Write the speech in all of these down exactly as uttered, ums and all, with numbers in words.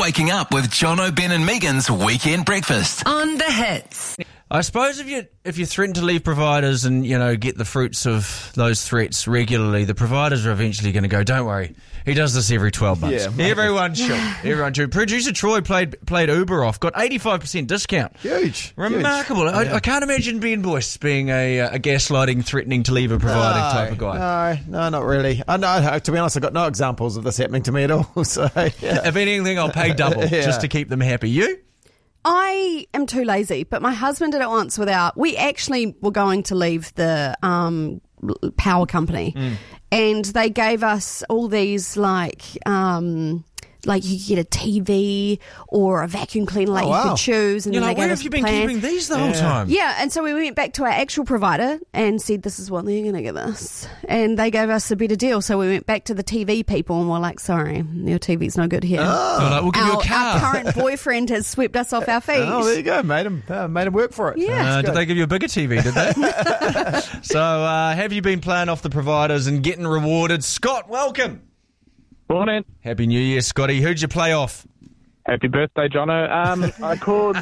waking up with Jono, Ben and Megan's Weekend Breakfast. On the Hits. I suppose if you if you threaten to leave providers and, you know, get the fruits of those threats regularly, the providers are eventually going to go, don't worry, he does this every twelve months. Yeah, Everyone should. Everyone should. Producer Troy played played Uber off, got eighty-five percent discount. Huge. Remarkable. Huge. I, Yeah. I can't imagine Ben Boyce being a, a gaslighting, threatening to leave a provider no, type of guy. No, no, not really. I know, to be honest, I've got no examples of this happening to me at all. So, yeah. If anything, I'll pay double Yeah. just to keep them happy. You? I am too lazy, but my husband did it once without. We actually were going to leave the um, power company, Mm. and they gave us all these like. Um, Like you could get a T V or a vacuum cleaner, like Oh, you wow. could choose. And You're then like, they where gave have us you a been plan. keeping these the whole Yeah. time? Yeah, and so we went back to our actual provider and said, this is what they're going to give us. And they gave us a better deal. So we went back to the T V people and we're like, sorry, your T V's no good here. Oh. They're like, we'll give our, you a car. our current boyfriend has swept us off our feet. Oh, there you go. Made him, uh, made him work for it. Yeah. Uh, That's did good. they give you a bigger T V, did they? So, uh, have you been playing off the providers and getting rewarded? Scott, welcome. Morning. Happy New Year, Scotty. Who'd you play off? Happy birthday, Jono. Um, I called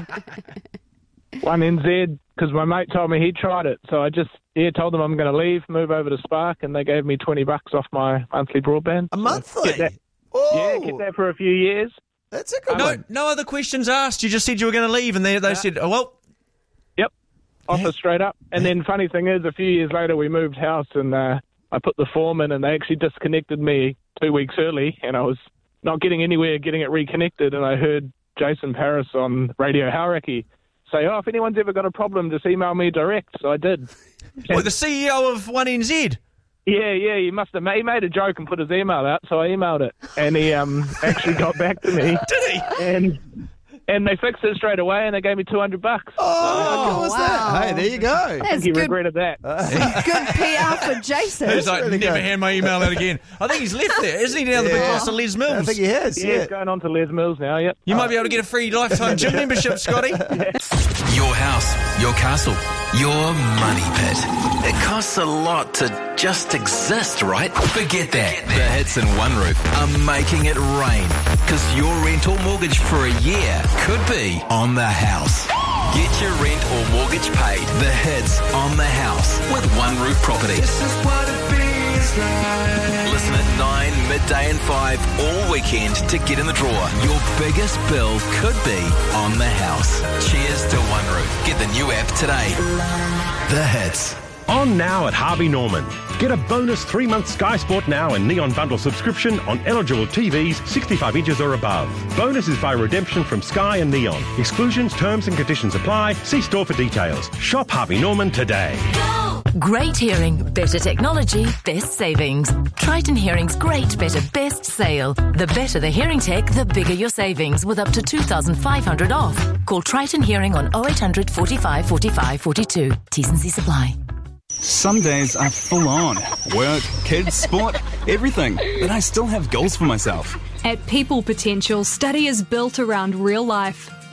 one N Z because my mate told me he tried it. So I just yeah told them I'm going to leave, move over to Spark, and they gave me twenty bucks off my monthly broadband. A So monthly? get that- Oh, Yeah, get that for a few years. that's a good No, one. no other questions asked. You just said you were going to leave, and they, they said, oh, well, Yep, offer straight up. And then funny thing is, a few years later we moved house, and uh, I put the form in, and they actually disconnected me two weeks early, and I was not getting anywhere getting it reconnected, and I heard Jason Paris on Radio Hauraki say, oh, if anyone's ever got a problem, just email me direct. So I did. well, the C E O of one N Z. Yeah, yeah, he must have made, he made a joke and put his email out, so I emailed it, and he um actually got back to me. Did he? And and they fixed it straight away, and they gave me two hundred bucks. Oh, how cool is wow. that? Hey, there you go. I That's think he good, regretted that. good P R for Jason. He's like, really never good. hand my email out again. I think he's left there. Isn't he now the big Yeah. boss of Les Mills? I think he has, Yeah, yeah. he's going on to Les Mills now, yep. You might be able to get a free lifetime gym membership, Scotty. Your house, your castle, your money pit. It costs a lot to just exist, right? Forget that. The Hits and One Roof are making it rain. Because your rent or mortgage for a year could be on the house. Get your rent or mortgage paid. The Hits on the house with One Roof Property. Listen at nine, midday and five all weekend to get in the draw. Your biggest bill could be on the house. Cheers to One Roof. Get the new app today. The Hits. On now at Harvey Norman. Get a bonus three-month Sky Sport Now and Neon Bundle subscription on eligible T Vs sixty-five inches or above. Bonus is by redemption from Sky and Neon. Exclusions, terms and conditions apply. See store for details. Shop Harvey Norman today. Great hearing, better technology, best savings. Triton Hearing's great, better, best sale. The better the hearing tech, the bigger your savings with up to two thousand five hundred off. Call Triton Hearing on oh eight hundred, forty-five, forty-five, forty-two. T's and C's apply. Some days are full on. Work, kids, sport, everything. But I still have goals for myself. At People Potential, study is built around real life.